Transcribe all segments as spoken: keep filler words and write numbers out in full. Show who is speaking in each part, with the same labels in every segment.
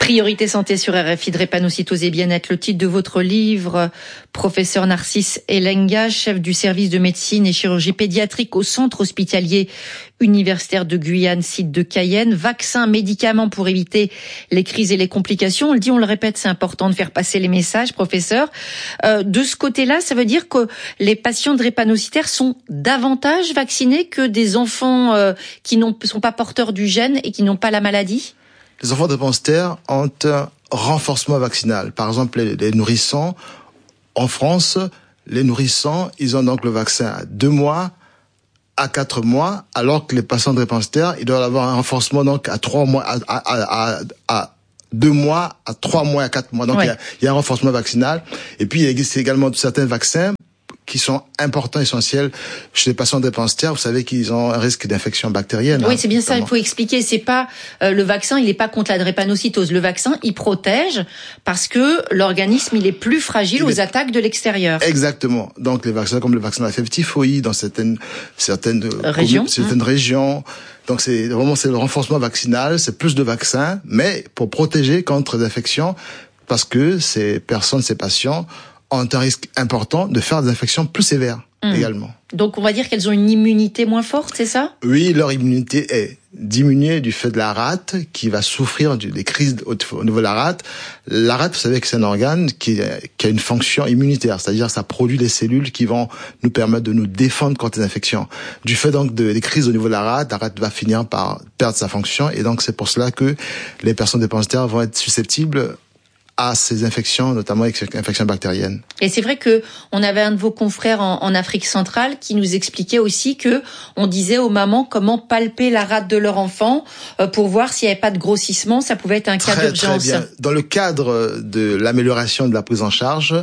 Speaker 1: Priorité santé sur R F I, drépanocytose et bien-être, le titre de votre livre, professeur Narcisse Elenga, chef du service de médecine et chirurgie pédiatrique au centre hospitalier universitaire de Guyane, site de Cayenne. Vaccins, médicaments pour éviter les crises et les complications. On le dit, on le répète, c'est important de faire passer les messages, professeur. Euh, de ce côté-là, ça veut dire que les patients drépanocytaires sont davantage vaccinés que des enfants euh, qui ne sont pas porteurs du gène et qui n'ont pas la maladie?
Speaker 2: Les enfants drépanocytaires ont un renforcement vaccinal. Par exemple, les, les nourrissons, en France, les nourrissons, ils ont donc le vaccin à deux mois, à quatre mois, alors que les patients drépanocytaires, ils doivent avoir un renforcement donc à trois mois, à, à, à, à deux mois, à trois mois, à quatre mois. Donc, ouais. il, y a, il y a un renforcement vaccinal. Et puis, il existe également certains vaccins qui sont importants, essentiels chez les patients drépanocytaires. Vous savez qu'ils ont un risque d'infection bactérienne.
Speaker 1: Oui,
Speaker 2: hein,
Speaker 1: c'est bien notamment. Ça, il faut expliquer. C'est pas, euh, le vaccin, il n'est pas contre la drépanocytose. Le vaccin, il protège parce que l'organisme, il est plus fragile il aux est... attaques de l'extérieur.
Speaker 2: Exactement. Donc, les vaccins, comme le vaccin de la fièvre typhoïde, dans certaines, certaines
Speaker 1: régions,
Speaker 2: certaines mmh. régions. Donc, c'est vraiment, c'est le renforcement vaccinal, c'est plus de vaccins, mais pour protéger contre les infections, parce que ces personnes, ces patients, ont un risque important de faire des infections plus sévères mmh. également.
Speaker 1: Donc on va dire qu'elles ont une immunité moins forte, c'est ça?
Speaker 2: Oui, leur immunité est diminuée du fait de la rate qui va souffrir des crises au niveau de la rate. La rate, vous savez que c'est un organe qui, qui a une fonction immunitaire, c'est-à-dire ça produit des cellules qui vont nous permettre de nous défendre contre les infections. Du fait donc de, des crises au niveau de la rate, la rate va finir par perdre sa fonction et donc c'est pour cela que les personnes drépanocytaires vont être susceptibles à ces infections, notamment avec ces infections bactériennes.
Speaker 1: Et c'est vrai que on avait un de vos confrères en, en Afrique centrale qui nous expliquait aussi que on disait aux mamans comment palper la rate de leur enfant euh, pour voir s'il n'y avait pas de grossissement. Ça pouvait être un cas
Speaker 2: très,
Speaker 1: d'urgence.
Speaker 2: Très bien. Dans le cadre de l'amélioration de la prise en charge,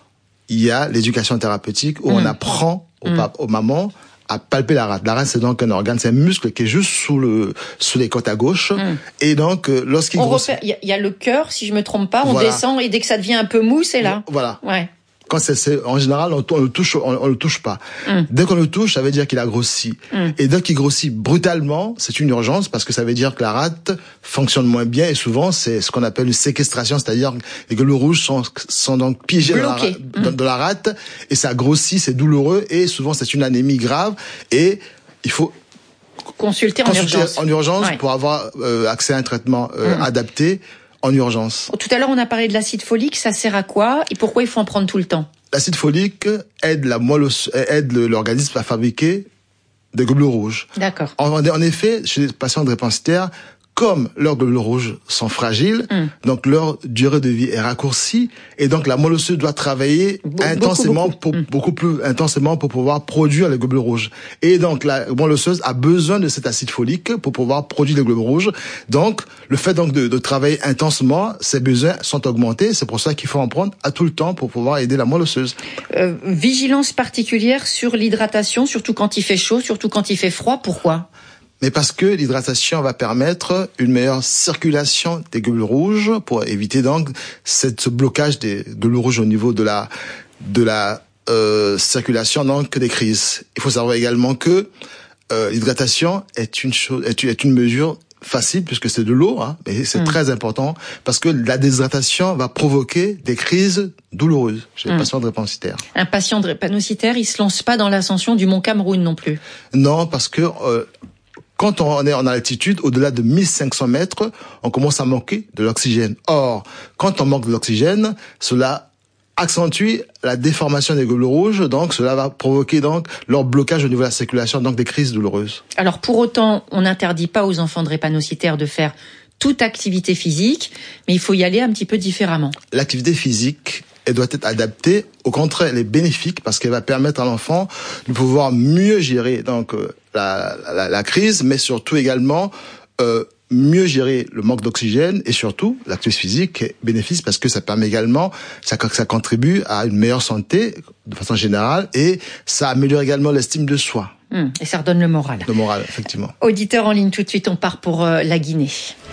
Speaker 2: il y a l'éducation thérapeutique où mmh. on apprend aux, mmh. aux mamans à palper la rate. La rate, c'est donc un organe, c'est un muscle qui est juste sous le sous les côtes à gauche. Mmh. Et donc, lorsqu'il grossit...
Speaker 1: Il y, y a le cœur, si je me trompe pas, on voilà. descend et dès que ça devient un peu mou, c'est là.
Speaker 2: Voilà.
Speaker 1: Ouais.
Speaker 2: Quand c'est, c'est en général, on, on le touche, on, on le touche pas. Mm. Dès qu'on le touche, ça veut dire qu'il a grossi. Mm. Et dès qu'il grossit brutalement, c'est une urgence parce que ça veut dire que la rate fonctionne moins bien et souvent c'est ce qu'on appelle une séquestration, c'est-à-dire les globules rouges sont, sont donc piégés dans la, mm. dans, dans la rate et ça grossit, c'est douloureux et souvent c'est une anémie grave et il faut
Speaker 1: consulter,
Speaker 2: consulter
Speaker 1: en urgence,
Speaker 2: en urgence
Speaker 1: ouais.
Speaker 2: pour avoir euh, accès à un traitement euh, mm. adapté. En urgence.
Speaker 1: Tout à l'heure, on a parlé de l'acide folique. Ça sert à quoi et pourquoi il faut en prendre tout le temps?
Speaker 2: L'acide folique aide la moelle, aide l'organisme à fabriquer des globules rouges.
Speaker 1: D'accord.
Speaker 2: En, en effet, chez les patients drépanocytaires, comme leurs globules rouges sont fragiles, mm. donc leur durée de vie est raccourcie, et donc la moelle osseuse doit travailler Be- intensément, beaucoup, beaucoup. Pour, mm. beaucoup plus intensément pour pouvoir produire les globules rouges. Et donc la moelle osseuse a besoin de cet acide folique pour pouvoir produire les globules rouges. Donc le fait donc de, de travailler intensément, ces besoins sont augmentés. C'est pour ça qu'il faut en prendre à tout le temps pour pouvoir aider la moelle osseuse.
Speaker 1: Euh, vigilance particulière sur l'hydratation, surtout quand il fait chaud, surtout quand il fait froid. Pourquoi?
Speaker 2: Mais parce que l'hydratation va permettre une meilleure circulation des globules rouges pour éviter donc cette, ce blocage des globules rouges au niveau de la de la euh, circulation donc des crises. Il faut savoir également que euh, l'hydratation est une chose est une, est une mesure facile puisque c'est de l'eau, hein, mais c'est mmh. très important parce que la déshydratation va provoquer des crises douloureuses chez les mmh. patients drépanocytaires.
Speaker 1: Un patient drépanocytaire, il se lance pas dans l'ascension du mont Cameroun non plus.
Speaker 2: Non, parce que euh, quand on est en altitude, au-delà de mille cinq cents mètres, on commence à manquer de l'oxygène. Or, quand on manque de l'oxygène, cela accentue la déformation des globules rouges, donc cela va provoquer donc leur blocage au niveau de la circulation, donc des crises douloureuses.
Speaker 1: Alors pour autant, on n'interdit pas aux enfants drépanocytaires de faire toute activité physique, mais il faut y aller un petit peu différemment.
Speaker 2: L'activité physique, elle doit être adaptée. Au contraire, elle est bénéfique parce qu'elle va permettre à l'enfant de pouvoir mieux gérer donc euh, la, la, la crise, mais surtout également euh, mieux gérer le manque d'oxygène et surtout l'activité physique est bénéfique parce que ça permet également, ça, ça contribue à une meilleure santé de façon générale et ça améliore également l'estime de soi.
Speaker 1: Mmh, et ça redonne le moral.
Speaker 2: Le moral, effectivement.
Speaker 1: Auditeur en ligne, tout de suite, on part pour euh, la Guinée.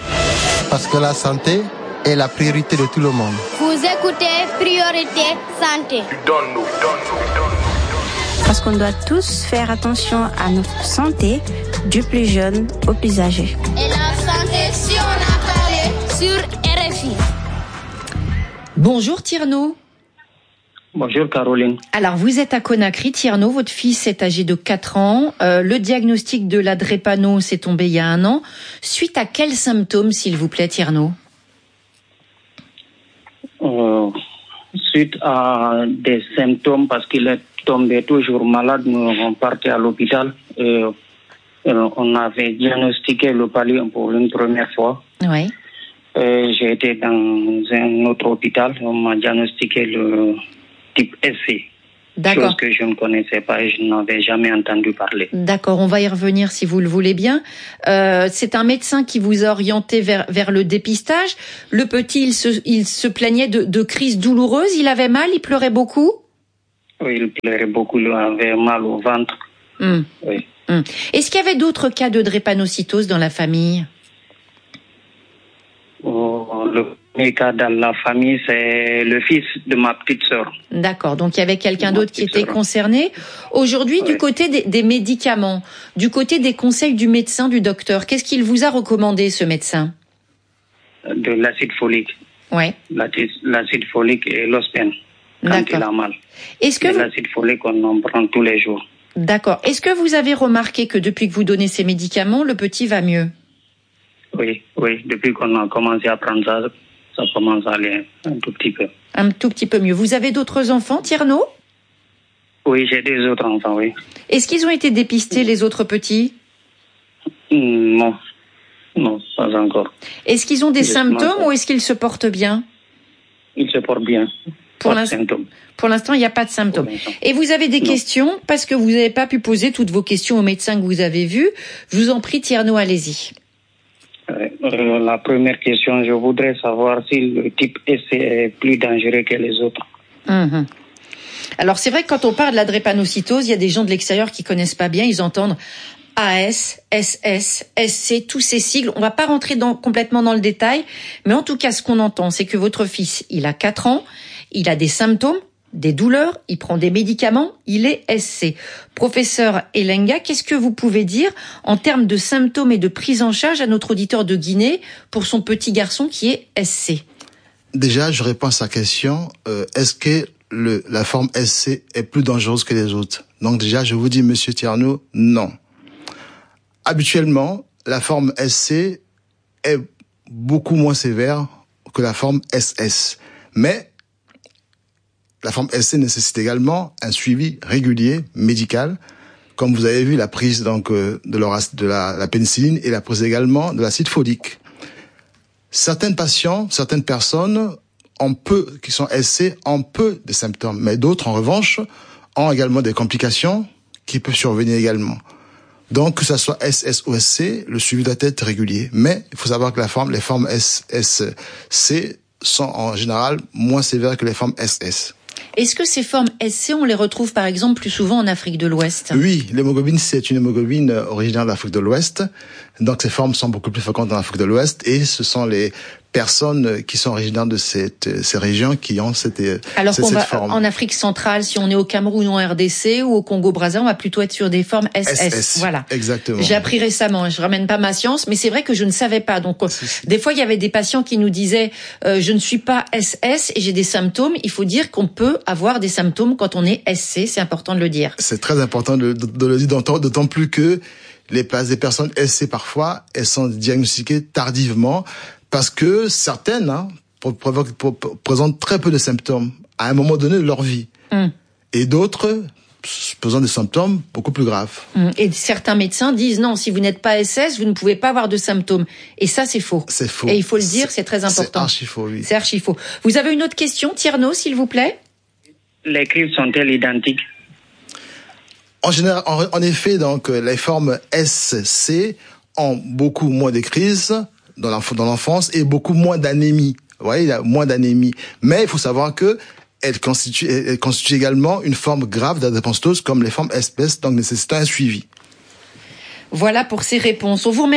Speaker 3: Parce que la santé est la priorité de tout le monde.
Speaker 4: Vous écoutez Priorité Santé.
Speaker 5: Donne-nous, donne-nous, donne-nous.
Speaker 6: Parce qu'on doit tous faire attention à notre santé, du plus jeune au plus âgé.
Speaker 4: Et la santé, si on a parlé sur R F I.
Speaker 1: Bonjour Tierno.
Speaker 7: Bonjour Caroline.
Speaker 1: Alors vous êtes à Conakry, Tierno, votre fils est âgé de quatre ans. Euh, le diagnostic de la drépano s'est tombé il y a un an. Suite à quels symptômes, s'il vous plaît, Tierno?
Speaker 7: Euh, suite à des symptômes, parce qu'il est tombé toujours malade, nous on partait à l'hôpital. Euh, euh, on avait diagnostiqué le paludisme pour une première fois.
Speaker 1: Oui.
Speaker 7: Euh, j'ai été dans un autre hôpital, on m'a diagnostiqué le type S C.
Speaker 1: D'accord.
Speaker 7: Chose que je ne connaissais pas et je n'avais jamais entendu parler.
Speaker 1: D'accord, on va y revenir si vous le voulez bien. Euh, c'est un médecin qui vous a orienté vers, vers le dépistage. Le petit, il se, il se plaignait de, de crises douloureuses, il avait mal, il pleurait beaucoup?
Speaker 7: Oui, il pleurait beaucoup, il avait mal au ventre.
Speaker 1: Hum.
Speaker 7: Oui.
Speaker 1: Hum. Est-ce qu'il y avait d'autres cas de drépanocytose dans la famille?
Speaker 7: Oh, le premier cas dans la famille, c'est le fils de ma petite sœur.
Speaker 1: D'accord, donc il y avait quelqu'un
Speaker 7: Ma
Speaker 1: d'autre qui
Speaker 7: petite
Speaker 1: était
Speaker 7: sœur.
Speaker 1: concerné. Aujourd'hui, du
Speaker 7: Ouais.
Speaker 1: côté des, des médicaments, du côté des conseils du médecin, du docteur, qu'est-ce qu'il vous a recommandé, ce médecin?
Speaker 7: De l'acide folique.
Speaker 1: Ouais.
Speaker 7: L'acide, l'acide folique et l'ospène. Quand
Speaker 1: D'accord.
Speaker 7: il a mal.
Speaker 1: Est-ce que
Speaker 7: Et
Speaker 1: vous...
Speaker 7: l'acide folique, on en prend tous les jours.
Speaker 1: D'accord. Est-ce que vous avez remarqué que depuis que vous donnez ces médicaments, le petit va mieux?
Speaker 7: Oui, oui. Depuis qu'on a commencé à prendre ça, ça commence à aller un tout petit peu.
Speaker 1: Un tout petit peu mieux. Vous avez d'autres enfants, Tierno?
Speaker 7: Oui, j'ai des autres enfants, oui.
Speaker 1: Est-ce qu'ils ont été dépistés, les autres petits?
Speaker 7: Mm, Non. Non, pas encore.
Speaker 1: Est-ce qu'ils ont des
Speaker 7: Je
Speaker 1: symptômes
Speaker 7: m'en-
Speaker 1: ou est-ce qu'ils se portent bien?
Speaker 7: Ils se portent bien.
Speaker 1: Pour
Speaker 7: Pas de
Speaker 1: l'instant-
Speaker 7: symptômes.
Speaker 1: Pour l'instant, il n'y a pas de symptômes.
Speaker 7: Pour l'instant.
Speaker 1: Et vous avez des
Speaker 7: Non.
Speaker 1: questions parce que vous n'avez pas pu poser toutes vos questions au médecin que vous avez vu. Je vous en prie, Tierno, allez-y.
Speaker 7: Ouais. Euh, la première question, je voudrais savoir si le type S C est plus dangereux que les autres.
Speaker 1: Mhm. Alors c'est vrai que quand on parle de la drépanocytose, il y a des gens de l'extérieur qui connaissent pas bien, ils entendent A S, S S, S C, tous ces sigles. On va pas rentrer dans, complètement dans le détail, mais en tout cas ce qu'on entend, c'est que votre fils, il a quatre ans, il a des symptômes, des douleurs, il prend des médicaments, il est S C. Professeur Elenga, qu'est-ce que vous pouvez dire en termes de symptômes et de prise en charge à notre auditeur de Guinée pour son petit garçon qui est S C?
Speaker 2: Déjà, je réponds à sa question. Euh, est-ce que le, la forme S C est plus dangereuse que les autres? Donc déjà, je vous dis, Monsieur Tierno, non. Habituellement, la forme S C est beaucoup moins sévère que la forme S S. Mais la forme S C nécessite également un suivi régulier médical, comme vous avez vu la prise donc euh, de, leur, de la, la pénicilline et la prise également de l'acide folique. Certains patients, certaines personnes ont peu, qui sont S C, ont peu de symptômes, mais d'autres en revanche ont également des complications qui peuvent survenir également. Donc que ça soit S S ou S C, le suivi doit être régulier. Mais il faut savoir que la forme, les formes S S C sont en général moins sévères que les formes S S.
Speaker 1: Est-ce que ces formes S C, on les retrouve par exemple plus souvent en Afrique de l'Ouest?
Speaker 2: Oui, l'hémoglobine, c'est une hémoglobine originaire de l'Afrique de l'Ouest. Donc ces formes sont beaucoup plus fréquentes en Afrique de l'Ouest et ce sont les personnes qui sont originaires de cette, ces régions qui ont cette,
Speaker 1: Alors
Speaker 2: cette,
Speaker 1: qu'on
Speaker 2: cette
Speaker 1: va
Speaker 2: forme.
Speaker 1: en Afrique centrale, si on est au Cameroun ou en R D C ou au Congo-Brazza, on va plutôt être sur des formes S S.
Speaker 2: S S,
Speaker 1: Voilà.
Speaker 2: exactement.
Speaker 1: J'ai appris récemment, je ramène pas ma science, mais c'est vrai que je ne savais pas. Donc, des fois, il y avait des patients qui nous disaient euh, je ne suis pas S S et j'ai des symptômes. Il faut dire qu'on peut avoir des symptômes quand on est S C, c'est important de le dire.
Speaker 2: C'est très important de, de, de le dire, d'autant, d'autant plus que les des personnes S C parfois, elles sont diagnostiquées tardivement parce que certaines hein, provoquent, présentent très peu de symptômes à un moment donné de leur vie. Mm. Et d'autres présentent des symptômes beaucoup plus graves.
Speaker 1: Mm. Et certains médecins disent non, si vous n'êtes pas S S, vous ne pouvez pas avoir de symptômes. Et ça, c'est faux.
Speaker 2: C'est faux.
Speaker 1: Et il faut le dire, c'est très important.
Speaker 2: C'est archi faux, oui.
Speaker 1: C'est archi faux. Vous avez une autre question, Tierno, s'il vous plaît?
Speaker 7: Les crises sont-elles identiques?
Speaker 2: En général, en, en effet, donc les formes S C ont beaucoup moins de crises dans l'enfance et beaucoup moins d'anémie. Vous voyez, il y a moins d'anémie. Mais il faut savoir que elle constitue, elle constitue également une forme grave d'adrépanocytose comme les formes S P S, donc nécessitant un suivi.
Speaker 1: Voilà pour ces réponses. On vous remercie.